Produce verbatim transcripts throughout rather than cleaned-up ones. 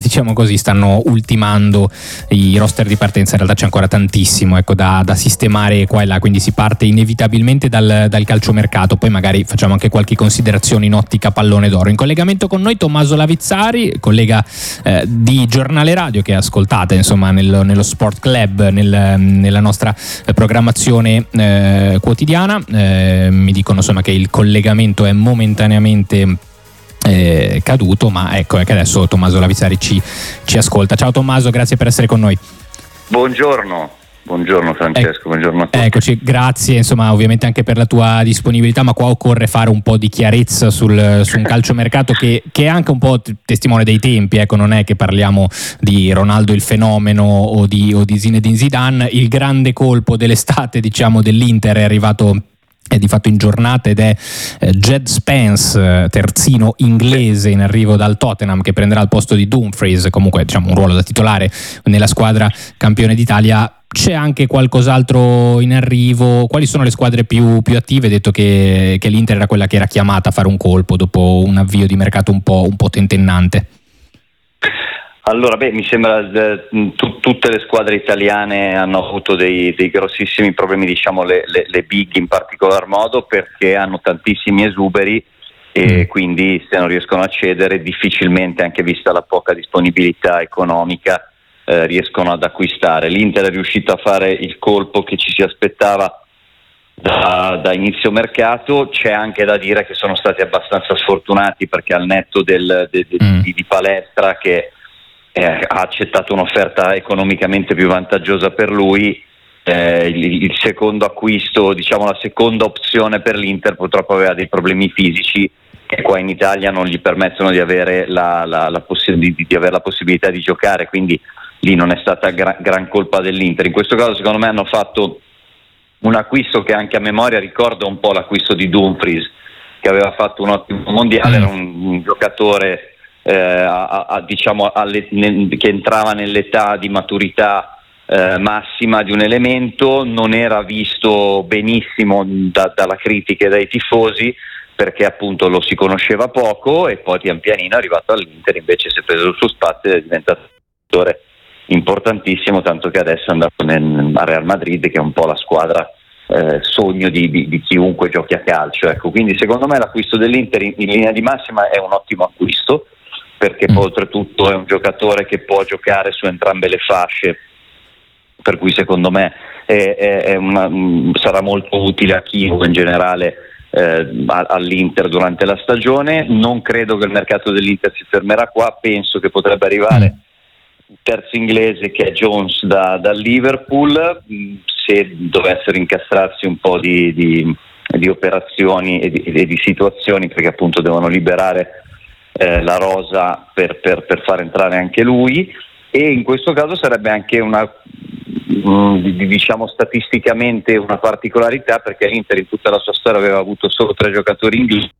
diciamo così, stanno ultimando i roster di partenza. In realtà c'è ancora tantissimo, ecco, da, da sistemare qua e là, quindi si parte inevitabilmente dal, dal calciomercato. Poi magari facciamo anche qualche considerazione in ottica pallone d'oro. In collegamento con noi Tommaso Lavizzari, collega eh, di Giornale Radio, che ascoltate insomma nel, nello Sport Club, nel, nella nostra programmazione eh, quotidiana. Eh, mi dicono insomma che il collegamento è momentaneamente eh, caduto, ma ecco che adesso Tommaso Lavizzari ci, ci ascolta. Ciao Tommaso, grazie per essere con noi. Buongiorno. Buongiorno Francesco, eh, buongiorno a tutti. Eccoci, grazie insomma ovviamente anche per la tua disponibilità, ma qua occorre fare un po' di chiarezza sul, su un calciomercato che, che è anche un po' testimone dei tempi, ecco, non è che parliamo di Ronaldo il fenomeno o di, o di Zinedine Zidane. Il grande colpo dell'estate, diciamo, dell'Inter è arrivato è di fatto in giornata ed è eh, Jed Spence, terzino inglese in arrivo dal Tottenham, che prenderà il posto di Dumfries, comunque diciamo un ruolo da titolare nella squadra campione d'Italia. C'è anche qualcos'altro in arrivo? Quali sono le squadre più, più attive, detto che, che l'Inter era quella che era chiamata a fare un colpo dopo un avvio di mercato un po', un po' tentennante? Allora, beh, mi sembra eh, t- tutte le squadre italiane hanno avuto dei, dei grossissimi problemi, diciamo le, le, le big in particolar modo, perché hanno tantissimi esuberi e mm. quindi se non riescono a cedere difficilmente, anche vista la poca disponibilità economica, eh, riescono ad acquistare. L'Inter è riuscito a fare il colpo che ci si aspettava da, da inizio mercato. C'è anche da dire che sono stati abbastanza sfortunati, perché al netto del, de, de, mm. di, di Palestra, che Eh, ha accettato un'offerta economicamente più vantaggiosa per lui, eh, il, il secondo acquisto, diciamo la seconda opzione per l'Inter, purtroppo aveva dei problemi fisici che qua in Italia non gli permettono di avere la, la, la, possi- di, di avere la possibilità di giocare, quindi lì non è stata gra- gran colpa dell'Inter. In questo caso secondo me hanno fatto un acquisto che anche a memoria ricorda un po' l'acquisto di Dumfries, che aveva fatto un ottimo mondiale, era un, un giocatore Eh, a, a, diciamo alle, ne, che entrava nell'età di maturità eh, massima di un elemento, non era visto benissimo da, dalla critica e dai tifosi, perché appunto lo si conosceva poco, e poi pian pianino è arrivato all'Inter, invece si è preso il suo spazio ed è diventato un giocatore importantissimo, tanto che adesso è andato nel, a Real Madrid, che è un po' la squadra eh, sogno di, di, di chiunque giochi a calcio, ecco. Quindi secondo me l'acquisto dell'Inter in, in linea di massima è un ottimo acquisto, perché poi oltretutto è un giocatore che può giocare su entrambe le fasce, per cui secondo me è, è, è una, sarà molto utile a chiunque in generale eh, all'Inter durante la stagione. Non credo che il mercato dell'Inter si fermerà qua, penso che potrebbe arrivare il terzo inglese, che è Jones da, da Liverpool, se dovessero incastrarsi un po' di, di, di operazioni e di, e di situazioni, perché appunto devono liberare Eh, la rosa per, per, per far entrare anche lui, e in questo caso sarebbe anche una mh, diciamo statisticamente una particolarità, perché l'Inter in tutta la sua storia aveva avuto solo tre giocatori inglesi.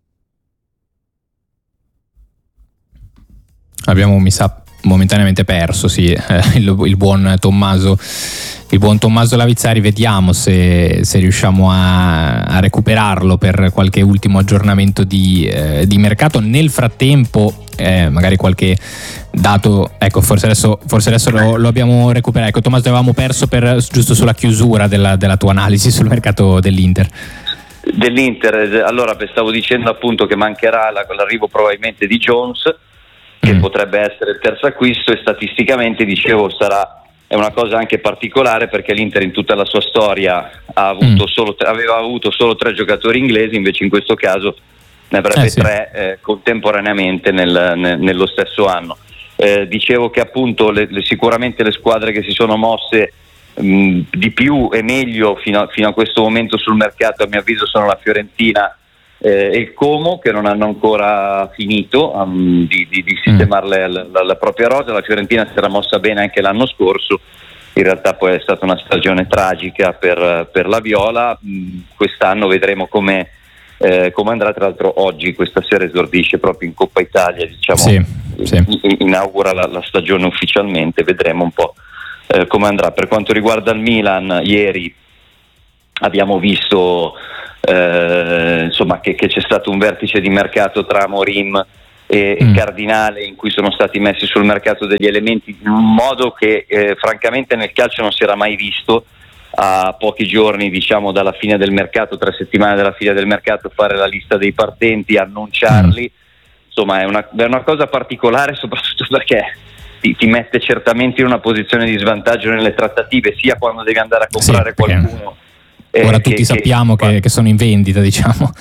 Abbiamo, mi sa, momentaneamente perso sì, eh, il, il buon Tommaso il buon Tommaso Lavizzari. Vediamo se, se riusciamo a, a recuperarlo per qualche ultimo aggiornamento di, eh, di mercato. Nel frattempo eh, magari qualche dato, ecco, forse adesso, forse adesso lo, lo abbiamo recuperato. Ecco Tommaso, avevamo perso per, giusto sulla chiusura della, della tua analisi sul mercato dell'Inter. Dell'Inter, allora stavo dicendo appunto che mancherà la, l'arrivo probabilmente di Jones, che mm. potrebbe essere il terzo acquisto, e statisticamente dicevo sarà è una cosa anche particolare, perché l'Inter in tutta la sua storia ha avuto mm. solo, aveva avuto solo tre giocatori inglesi, invece in questo caso ne avrebbe eh, sì. tre eh, contemporaneamente nel, nel, nello stesso anno. Eh, dicevo che appunto le, le, sicuramente le squadre che si sono mosse mh, di più e meglio fino a, fino a questo momento sul mercato, a mio avviso, sono la Fiorentina eh, e il Como, che non hanno ancora finito um, di, di, di sistemare mm. la, la, la propria rosa. La Fiorentina si era mossa bene anche l'anno scorso, in realtà poi è stata una stagione tragica per, per la Viola. Mm, quest'anno vedremo come eh, come andrà. Tra l'altro oggi, questa sera, esordisce proprio in Coppa Italia, diciamo, sì, sì. inaugura la, la stagione ufficialmente, vedremo un po' eh, come andrà. Per quanto riguarda il Milan, ieri abbiamo visto Eh, insomma che, che c'è stato un vertice di mercato tra Amorim e mm. cardinale in cui sono stati messi sul mercato degli elementi in un modo che eh, francamente nel calcio non si era mai visto. A pochi giorni, diciamo, dalla fine del mercato, tre settimane dalla fine del mercato, fare la lista dei partenti, annunciarli, mm. insomma è una, è una cosa particolare, soprattutto perché ti, ti mette certamente in una posizione di svantaggio nelle trattative, sia quando devi andare a comprare sì, qualcuno. Ora eh, tutti che, sappiamo che, che, che sono in vendita, diciamo.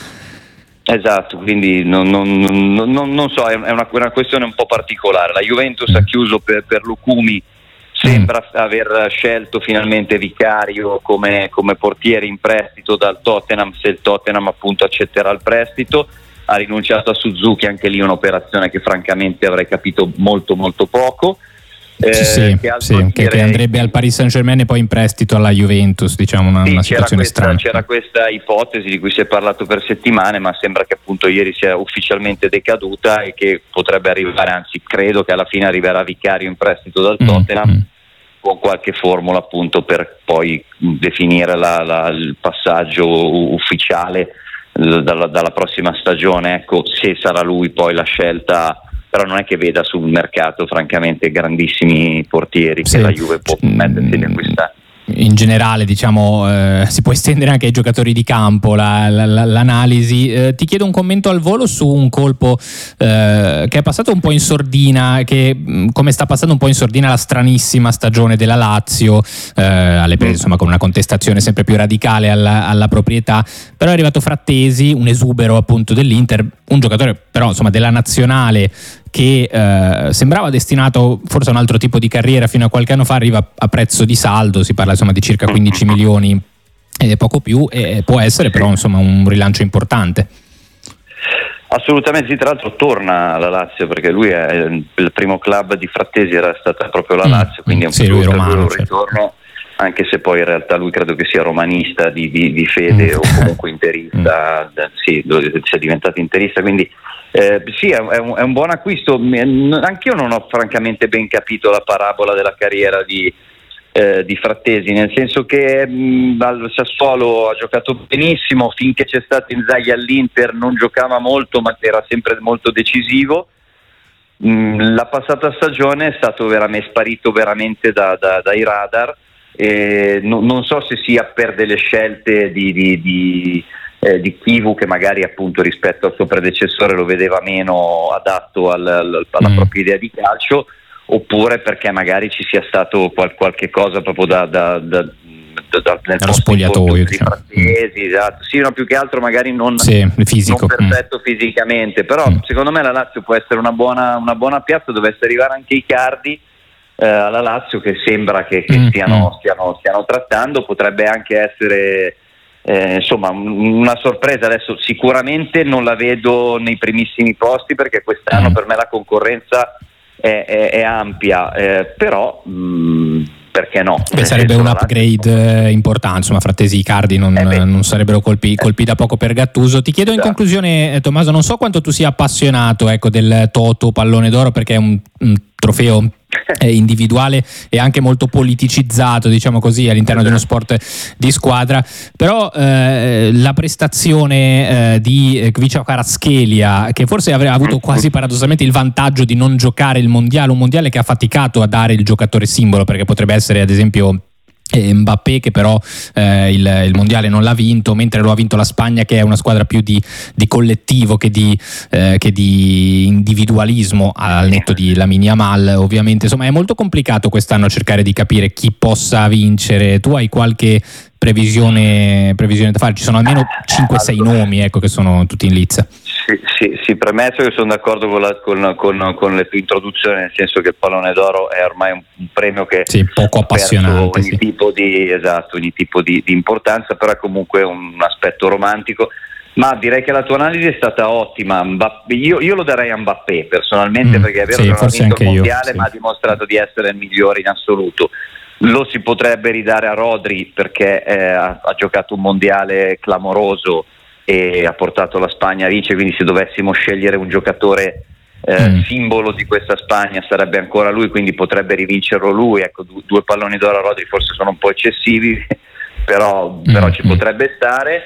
Esatto, quindi non, non, non, non, non so, è una, una questione un po' particolare. La Juventus mm. ha chiuso per, per Lukumi, sembra mm. aver scelto finalmente Vicario come, come portiere in prestito dal Tottenham, se il Tottenham appunto accetterà il prestito. Ha rinunciato a Suzuki, anche lì un'operazione che francamente avrei capito molto molto poco. Eh, sì, che, sì, che, che andrebbe al Paris Saint-Germain e poi in prestito alla Juventus, diciamo una, sì, una situazione c'era questa, strana. C'era questa ipotesi di cui si è parlato per settimane, ma sembra che appunto ieri sia ufficialmente decaduta e che potrebbe arrivare, anzi credo che alla fine arriverà Vicario in prestito dal Tottenham, mm-hmm. con qualche formula appunto per poi definire la, la, il passaggio ufficiale dalla, dalla prossima stagione, ecco, se sarà lui poi la scelta. Però non è che veda sul mercato francamente grandissimi portieri sì. che la Juve può mettersi di acquistare. In generale, diciamo, eh, si può estendere anche ai giocatori di campo la, la, la, l'analisi. Eh, ti chiedo un commento al volo su un colpo eh, che è passato un po' in sordina, che come sta passando un po' in sordina la stranissima stagione della Lazio, eh, alle prese insomma con una contestazione sempre più radicale alla, alla proprietà, però è arrivato Frattesi, un esubero appunto dell'Inter, un giocatore però insomma della nazionale che eh, sembrava destinato forse a un altro tipo di carriera fino a qualche anno fa, arriva a prezzo di saldo, si parla insomma di circa quindici milioni e poco più, e può essere però insomma un rilancio importante. Assolutamente sì, tra l'altro torna alla Lazio perché lui è il primo club di Frattesi, era stata proprio la Lazio, mm, quindi è un, sì, lui romano, un ritorno, certo. Anche se poi in realtà lui credo che sia romanista di, di, di fede mm. o comunque interista, mm. sì, sia diventato interista, quindi Eh, sì, è un, è un buon acquisto. Anch'io non ho francamente ben capito la parabola della carriera di, eh, di Frattesi, nel senso che mh, al Sassuolo ha giocato benissimo, finché c'è stato Inzaghi all'Inter non giocava molto ma era sempre molto decisivo. Mh, la passata stagione è stato veramente sparito veramente da, da, dai radar, e no, non so se sia per delle scelte di, di, di Eh, di Kivu, che magari appunto rispetto al suo predecessore lo vedeva meno adatto al, al, alla mm. propria idea di calcio, oppure perché magari ci sia stato qual, qualche cosa proprio da, da, da, da, da nel dallo spogliatoio, diciamo. Frattesi, esatto. Sì, no, più che altro magari non, sì, fisico. non perfetto mm. fisicamente, però mm. secondo me la Lazio può essere una buona, una buona piazza, dovesse arrivare anche Icardi eh, alla Lazio, che sembra che, che mm. stiano, stiano, stiano trattando, potrebbe anche essere Eh, insomma una sorpresa. Adesso sicuramente non la vedo nei primissimi posti perché quest'anno mm. per me la concorrenza è, è, è ampia, eh, però mh, perché no? Beh, sarebbe un upgrade eh, importante, insomma Frattesi e Icardi non, eh non sarebbero colpi, colpi da poco per Gattuso. Ti chiedo in esatto. conclusione, eh, Tommaso, non so quanto tu sia appassionato ecco, del Toto Pallone d'Oro, perché è un, un trofeo eh, individuale e anche molto politicizzato, diciamo così, all'interno di uno sport di squadra, però eh, la prestazione eh, di Kvicha Kvaratskhelia, che forse avrebbe avuto quasi paradossalmente il vantaggio di non giocare il mondiale, un mondiale che ha faticato a dare il giocatore simbolo, perché potrebbe essere ad esempio Mbappé, che però eh, il, il mondiale non l'ha vinto, mentre lo ha vinto la Spagna, che è una squadra più di, di collettivo che di, eh, che di individualismo, al netto di Lamine Yamal ovviamente. Insomma è molto complicato quest'anno cercare di capire chi possa vincere. Tu hai qualche previsione, previsione da fare? Ci sono almeno cinque sei nomi ecco, che sono tutti in lizza. Sì, sì, sì, premesso che sono d'accordo con, la, con, con, con le introduzioni, nel senso che il Pallone d'Oro è ormai un, un premio che sì, poco appassionante, ogni sì. tipo di esatto, ogni tipo di, di importanza, però è comunque un aspetto romantico. Ma direi che la tua analisi è stata ottima. Mbappé, io, io lo darei a Mbappé personalmente, mm, perché è vero sì, che non ha vinto il mondiale, io, sì. ma ha dimostrato di essere il migliore in assoluto. Lo si potrebbe ridare a Rodri perché eh, ha, ha giocato un mondiale clamoroso e ha portato la Spagna a vincere, quindi se dovessimo scegliere un giocatore eh, mm. simbolo di questa Spagna sarebbe ancora lui, quindi potrebbe rivincerlo lui. Ecco, due, due palloni d'oro a Rodri forse sono un po' eccessivi, però, mm. però ci potrebbe stare.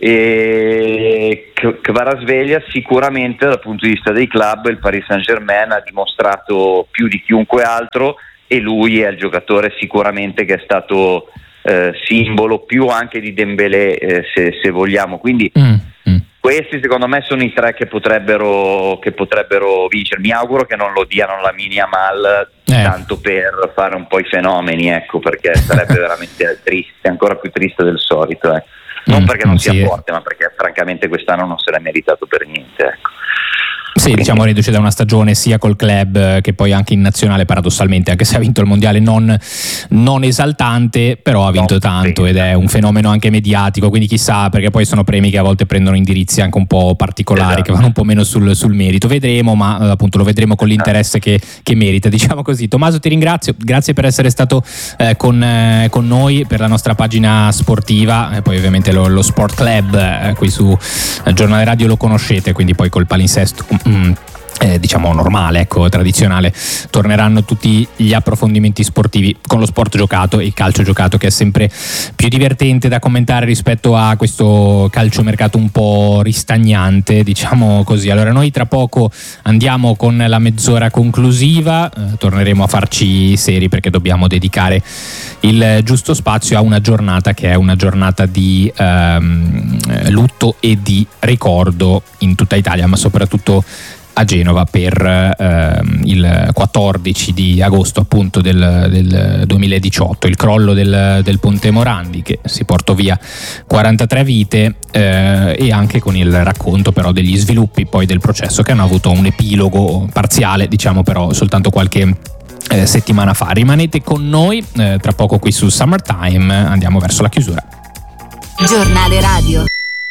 e Kvaratskhelia sicuramente dal punto di vista dei club il Paris Saint-Germain ha dimostrato più di chiunque altro, e lui è il giocatore sicuramente che è stato eh, simbolo più anche di Dembélé, eh, se, se vogliamo, quindi mm, mm. questi secondo me sono i tre che potrebbero, che potrebbero vincere. Mi auguro che non lo diano la Lamine Yamal eh. tanto per fare un po' i fenomeni, ecco, perché sarebbe veramente triste, ancora più triste del solito, eh. non mm, perché non sia sì. forte, ma perché francamente quest'anno non se l'è meritato per niente, ecco. Sì, diciamo reduce da una stagione sia col club che poi anche in nazionale, paradossalmente, anche se ha vinto il mondiale non, non esaltante, però ha vinto no, tanto sì. ed è un fenomeno anche mediatico, quindi chissà, perché poi sono premi che a volte prendono indirizzi anche un po' particolari, esatto. che vanno un po' meno sul, sul merito, vedremo, ma appunto lo vedremo con l'interesse che, che merita, diciamo così. Tommaso, ti ringrazio, grazie per essere stato eh, con, eh, con noi per la nostra pagina sportiva, e poi ovviamente lo, lo Sport Club eh, qui su eh, Giornale Radio lo conoscete, quindi poi col palinsesto Mm, eh, diciamo normale, ecco, tradizionale, torneranno tutti gli approfondimenti sportivi con lo sport giocato e il calcio giocato, che è sempre più divertente da commentare rispetto a questo calciomercato un po' ristagnante, diciamo così. Allora noi tra poco andiamo con la mezz'ora conclusiva, eh, torneremo a farci seri perché dobbiamo dedicare il giusto spazio a una giornata che è una giornata di ehm, lutto e di ricordo in tutta Italia, ma soprattutto a Genova per ehm, il quattordici di agosto appunto del, del duemiladiciotto, il crollo del, del Ponte Morandi, che si portò via quarantatré vite, eh, e anche con il racconto però degli sviluppi poi del processo, che hanno avuto un epilogo parziale, diciamo, però soltanto qualche Eh, settimana fa. Rimanete con noi, eh, tra poco qui su Summertime andiamo verso la chiusura. Giornale Radio.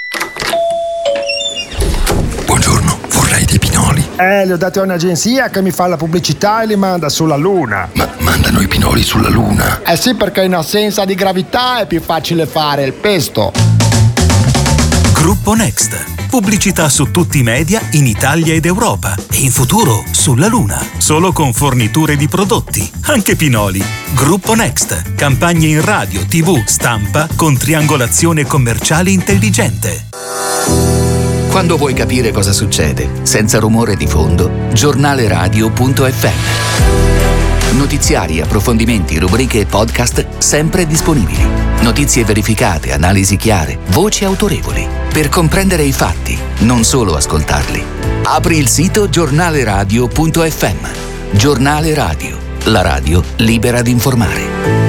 Buongiorno, vorrei dei pinoli. Eh, li ho dati a un'agenzia che mi fa la pubblicità e li manda sulla Luna. Ma mandano i pinoli sulla Luna? Eh sì, perché in assenza di gravità è più facile fare il pesto. Gruppo Next. Pubblicità su tutti i media in Italia ed Europa e in futuro sulla Luna. Solo con forniture di prodotti, anche pinoli. Gruppo Next. Campagne in radio, tv, stampa con triangolazione commerciale intelligente. Quando vuoi capire cosa succede, senza rumore di fondo, giornale radio punto effe emme. Notiziari, approfondimenti, rubriche e podcast sempre disponibili. Notizie verificate, analisi chiare, voci autorevoli. Per comprendere i fatti, non solo ascoltarli. Apri il sito giornale radio punto effe emme. Giornale Radio, la radio libera di informare.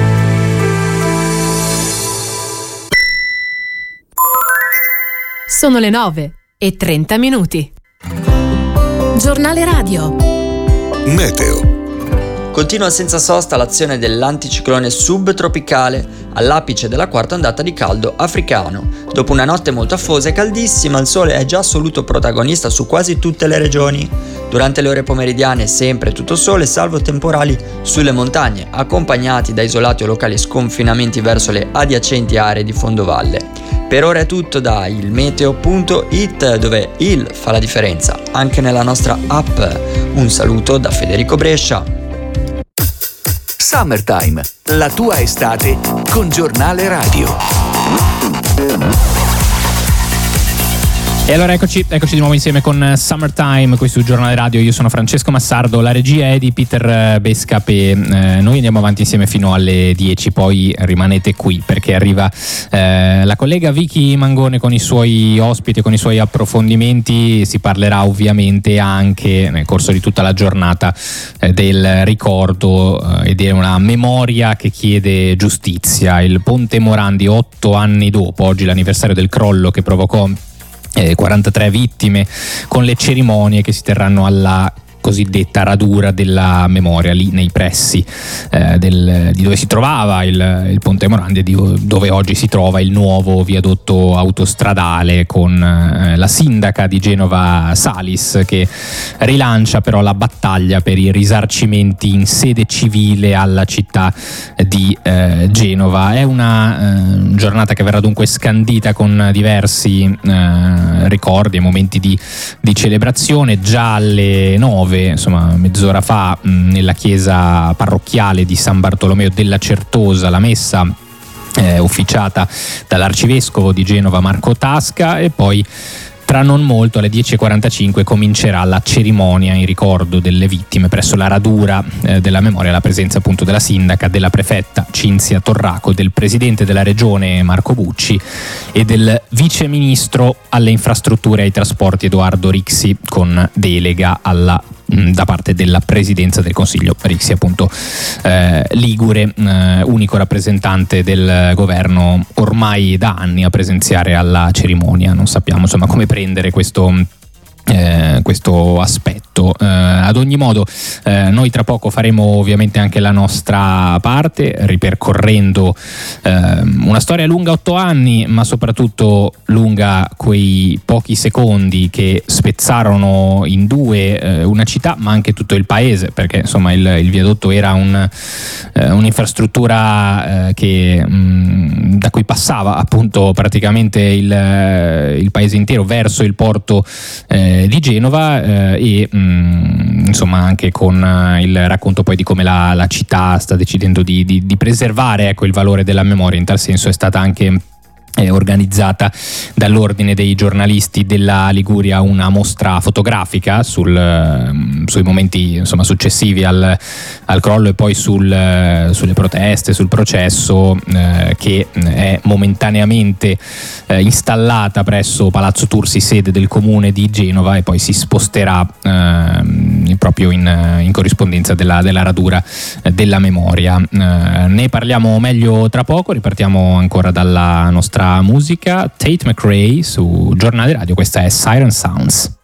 Sono le nove e trenta minuti. Giornale Radio. Meteo. Continua senza sosta l'azione dell'anticiclone subtropicale all'apice della quarta ondata di caldo africano. Dopo una notte molto afosa e caldissima, il sole è già assoluto protagonista su quasi tutte le regioni. Durante le ore pomeridiane sempre tutto sole, salvo temporali sulle montagne, accompagnati da isolati o locali sconfinamenti verso le adiacenti aree di fondovalle. Per ora è tutto da ilmeteo punto it, dove il fa la differenza anche nella nostra app. Un saluto da Federico Brescia. Summertime, la tua estate con Giornale Radio. E allora eccoci, eccoci di nuovo insieme con Summertime qui su Giornale Radio. Io sono Francesco Massardo, la regia è di Peter Bescap e eh, noi andiamo avanti insieme fino alle dieci, poi rimanete qui perché arriva eh, la collega Vicky Mangone con i suoi ospiti, con i suoi approfondimenti. Si parlerà ovviamente anche nel corso di tutta la giornata eh, del ricordo eh, ed è una memoria che chiede giustizia. Il Ponte Morandi, otto anni dopo, oggi l'anniversario del crollo che provocò Eh, quarantatré vittime, con le cerimonie che si terranno alla cosiddetta radura della memoria lì nei pressi eh, del, di dove si trovava il, il Ponte Morandi e di dove oggi si trova il nuovo viadotto autostradale, con eh, la sindaca di Genova Salis che rilancia però la battaglia per i risarcimenti in sede civile alla città di eh, Genova. È una eh, giornata che verrà dunque scandita con diversi eh, ricordi e momenti di, di celebrazione. Già alle nove, insomma mezz'ora fa, mh, nella chiesa parrocchiale di San Bartolomeo della Certosa, la messa eh, ufficiata dall'arcivescovo di Genova Marco Tasca, e poi tra non molto alle dieci e quarantacinque comincerà la cerimonia in ricordo delle vittime presso la radura eh, della memoria, alla presenza appunto della sindaca, della prefetta Cinzia Torraco, del presidente della regione Marco Bucci e del viceministro alle infrastrutture e ai trasporti Edoardo Rixi, con delega alla da parte della presidenza del Consiglio. Rixi appunto eh, ligure, eh, unico rappresentante del governo ormai da anni a presenziare alla cerimonia. Non sappiamo insomma come prendere questo Eh, questo aspetto. Eh, ad ogni modo eh, noi tra poco faremo ovviamente anche la nostra parte, ripercorrendo eh, una storia lunga otto anni, ma soprattutto lunga quei pochi secondi che spezzarono in due eh, una città ma anche tutto il paese, perché insomma il, il viadotto era un, eh, un'infrastruttura eh, che, mh, da cui passava appunto praticamente il, il paese intero verso il porto eh, di Genova, eh, e mh, insomma anche con uh, il racconto poi di come la, la città sta decidendo di, di, di preservare, ecco, il valore della memoria. In tal senso è stata anche È organizzata dall'Ordine dei giornalisti della Liguria una mostra fotografica sul, sui momenti insomma, successivi al, al crollo e poi sul, sulle proteste, sul processo, eh, che è momentaneamente eh, installata presso Palazzo Tursi, sede del comune di Genova, e poi si sposterà eh, proprio in, in corrispondenza della, della radura della memoria. Eh, ne parliamo meglio tra poco, ripartiamo ancora dalla nostra musica. Tate McRae su Giornale Radio, questa è Siren Sounds.